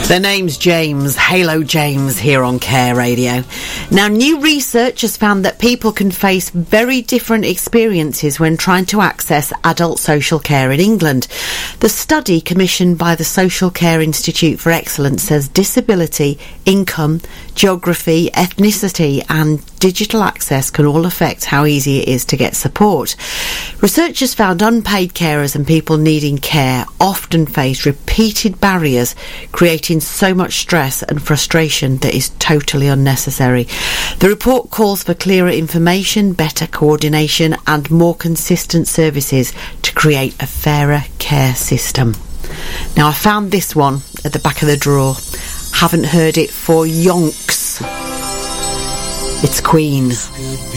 The name's James, Halo James, here on Care Radio. Now, new research has found that people can face very different experiences when trying to access adult social care in England. The study commissioned by the Social Care Institute for Excellence says disability, income, geography, ethnicity and digital access can all affect how easy it is to get support. Researchers found unpaid carers and people needing care often face repeated barriers, creating so much stress and frustration that is totally unnecessary. The report calls for clearer information, better coordination and more consistent services to create a fairer care system. Now, I found this one at the back of the drawer. Haven't heard it for yonks. It's Queen.